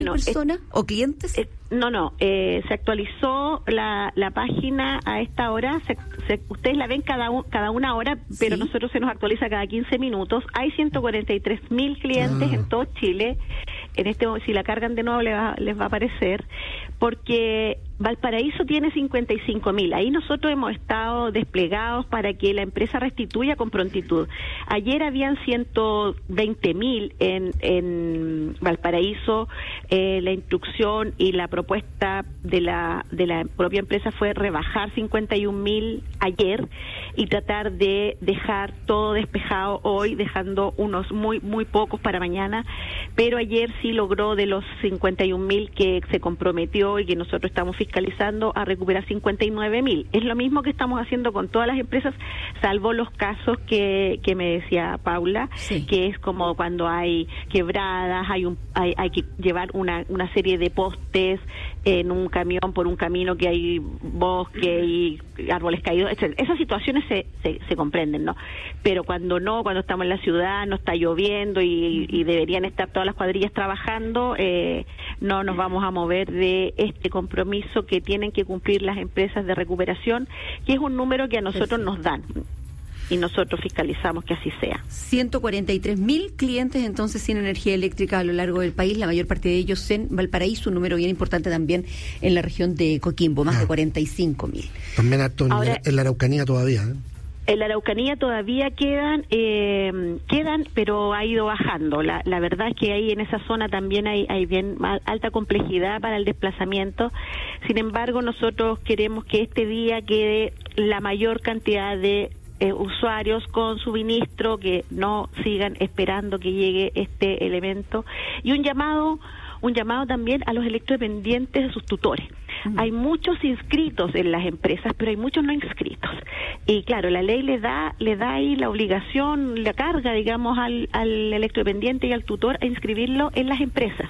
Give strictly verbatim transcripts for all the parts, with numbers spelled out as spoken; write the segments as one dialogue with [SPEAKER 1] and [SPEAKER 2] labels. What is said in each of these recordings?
[SPEAKER 1] bueno,
[SPEAKER 2] personas
[SPEAKER 1] eh,
[SPEAKER 2] o clientes?
[SPEAKER 1] Eh, no, no, eh, se actualizó la, la página a esta hora, se, se, ustedes la ven cada, un, cada una hora, pero
[SPEAKER 2] sí.
[SPEAKER 1] nosotros se nos actualiza cada quince minutos. Hay ciento cuarenta y tres mil clientes ah. en todo Chile. En este, si la cargan de nuevo les va, les va a aparecer, porque Valparaíso tiene cincuenta y cinco mil. Ahí nosotros hemos estado desplegados para que la empresa restituya con prontitud. Ayer habían ciento veinte mil en, en Valparaíso. Eh, la instrucción y la propuesta de la de la propia empresa fue rebajar cincuenta y un mil ayer y tratar de dejar todo despejado hoy, dejando unos muy muy pocos para mañana. Pero ayer sí logró, de los cincuenta y un mil que se comprometió y que nosotros estamos fiscalizando, a recuperar cincuenta y nueve mil. Es lo mismo que estamos haciendo con todas las empresas, salvo los casos que, que me decía Paula, sí. que es como cuando hay quebradas, hay un hay, hay que llevar una, una serie de postes en un camión por un camino que hay bosque y árboles caídos, etcétera. Esas situaciones se, se, se comprenden, ¿no? Pero cuando no, cuando estamos en la ciudad, no está lloviendo y, y deberían estar todas las cuadrillas trabajando, eh, no nos vamos a mover de este compromiso que tienen que cumplir las empresas de recuperación, que es un número que a nosotros nos dan y nosotros fiscalizamos que así sea.
[SPEAKER 2] ciento cuarenta y tres mil clientes entonces sin energía eléctrica a lo largo del país, la mayor parte de ellos en Valparaíso, un número bien importante también en la región de Coquimbo, más ah. de cuarenta y cinco mil.
[SPEAKER 3] También harto en, Ahora, en la Araucanía todavía, ¿eh?
[SPEAKER 1] En la Araucanía todavía quedan, eh, quedan, pero ha ido bajando. La, la verdad es que ahí en esa zona también hay, hay bien alta complejidad para el desplazamiento. Sin embargo, nosotros queremos que este día quede la mayor cantidad de eh, usuarios con suministro, que no sigan esperando que llegue este elemento. Y un llamado, un llamado también a los electrodependientes de sus tutores. Hay muchos inscritos en las empresas, pero hay muchos no inscritos. Y claro, la ley le da le da ahí la obligación, la carga, digamos, al, al electrodependiente y al tutor a inscribirlo en las empresas.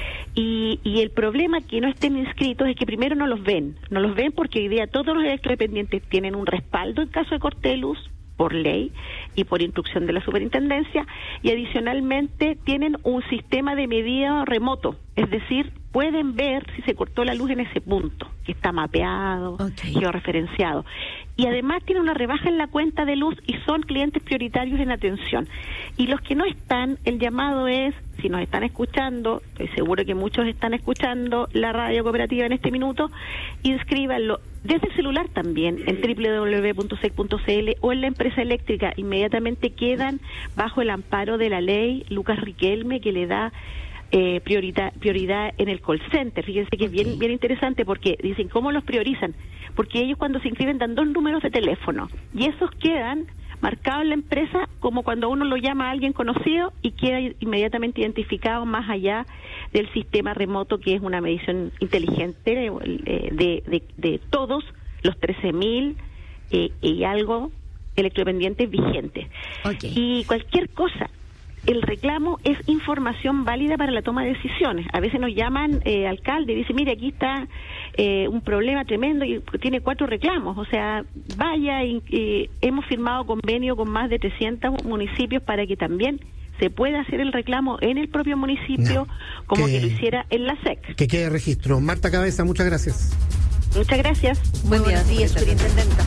[SPEAKER 1] Y, y el problema que no estén inscritos es que primero no los ven. No los ven porque hoy día todos los electrodependientes tienen un respaldo en caso de corte de luz, por ley y por instrucción de la superintendencia, y adicionalmente tienen un sistema de medida remoto, es decir, pueden ver si se cortó la luz en ese punto, que está mapeado, okay. georreferenciado. Y además tienen una rebaja en la cuenta de luz y son clientes prioritarios en atención. Y los que no están, el llamado es, si nos están escuchando, estoy seguro que muchos están escuchando la radio cooperativa en este minuto, inscríbanlo desde el celular también, en doble u doble u doble u punto s e c punto c l o en la empresa eléctrica. Inmediatamente quedan bajo el amparo de la ley Lucas Riquelme, que le da Eh, prioridad, prioridad en el call center. Fíjense que es bien, bien interesante, porque dicen, ¿cómo los priorizan? Porque ellos cuando se inscriben dan dos números de teléfono y esos quedan marcados en la empresa como cuando uno lo llama a alguien conocido y queda inmediatamente identificado, más allá del sistema remoto, que es una medición inteligente de, de, de, de todos los trece mil eh, y algo electrodependientes vigentes. Okay. Y cualquier cosa, el reclamo es información válida para la toma de decisiones. A veces nos llaman eh, alcalde y dicen, mire, aquí está eh, un problema tremendo y tiene cuatro reclamos. O sea, vaya, y, y hemos firmado convenio con más de trescientos municipios para que también se pueda hacer el reclamo en el propio municipio, no, como que, que lo hiciera en la S E C.
[SPEAKER 3] Que quede registro. Marta Cabeza, muchas gracias.
[SPEAKER 1] Muchas gracias.
[SPEAKER 2] Buen día, día, superintendenta.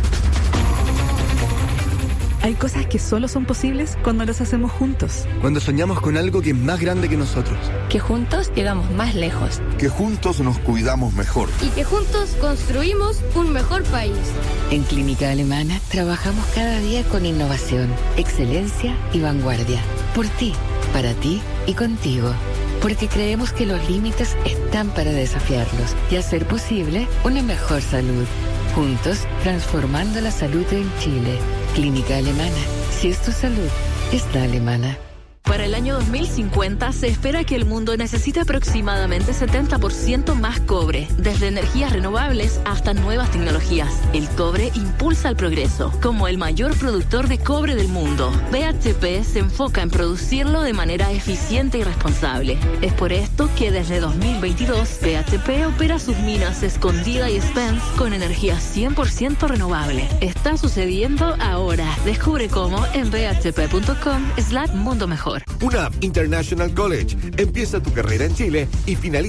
[SPEAKER 4] Hay cosas que solo son posibles cuando las hacemos juntos.
[SPEAKER 5] Cuando soñamos con algo que es más grande que nosotros.
[SPEAKER 6] Que juntos llegamos más lejos.
[SPEAKER 7] Que juntos nos cuidamos mejor.
[SPEAKER 8] Y que juntos construimos un mejor país.
[SPEAKER 6] En Clínica Alemana trabajamos cada día con innovación, excelencia y vanguardia. Por ti, para ti y contigo. Porque creemos que los límites están para desafiarlos y hacer posible una mejor salud. Juntos, transformando la salud en Chile. Clínica Alemana. Si es tu salud, es la alemana.
[SPEAKER 9] Para el año dos mil cincuenta se espera que el mundo necesite aproximadamente setenta por ciento más cobre, desde energías renovables hasta nuevas tecnologías. El cobre impulsa el progreso. Como el mayor productor de cobre del mundo, B H P se enfoca en producirlo de manera eficiente y responsable. Es por esto que desde dos mil veintidós B H P opera sus minas Escondida y Spence con energía cien por ciento renovable. Está sucediendo ahora. Descubre cómo en b h p punto com slash mundo mejor.
[SPEAKER 10] U N A P International College. Empieza tu carrera en Chile y finaliza